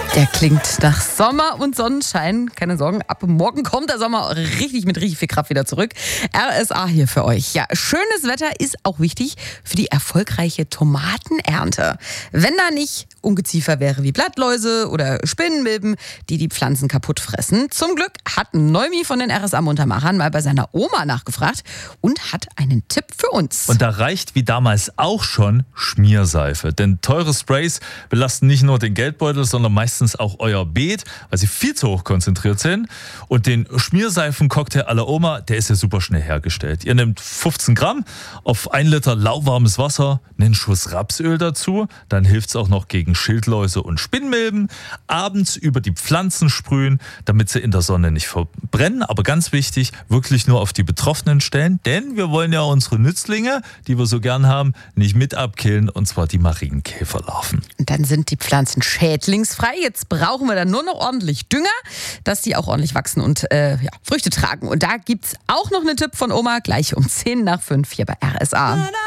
Der klingt nach Sommer und Sonnenschein. Keine Sorgen, ab morgen kommt der Sommer mit richtig viel Kraft wieder zurück. RSA hier für euch. Ja, schönes Wetter ist auch wichtig für die erfolgreiche Tomatenernte. Wenn da nicht Ungeziefer wäre wie Blattläuse oder Spinnenmilben, die Pflanzen kaputt fressen. Zum Glück hat Neumi von den RSA-Muntermachern mal bei seiner Oma nachgefragt und hat einen Tipp für uns. Und da reicht wie damals auch schon Schmierseife. Denn teure Sprays belasten nicht nur den Geldbeutel, sondern meistens auch euer Beet, weil sie viel zu hoch konzentriert sind. Und den Schmierseifen-Cocktail à la Oma, der ist ja super schnell hergestellt. Ihr nehmt 15 Gramm auf 1 Liter lauwarmes Wasser, einen Schuss Rapsöl dazu, dann hilft es auch noch gegen Schildläuse und Spinnmilben. Abends über die Pflanzen sprühen, damit sie in der Sonne nicht verbrennen. Aber ganz wichtig, wirklich nur auf die betroffenen Stellen, denn wir wollen ja unsere Nützlinge, die wir so gern haben, nicht mit abkillen, und zwar die Marienkäferlarven. Und dann sind die Pflanzen schädlingsfrei. Jetzt brauchen wir dann nur noch ordentlich Dünger, dass die auch ordentlich wachsen und Früchte tragen. Und da gibt's auch noch einen Tipp von Oma, gleich um 10 nach 5 hier bei RSA.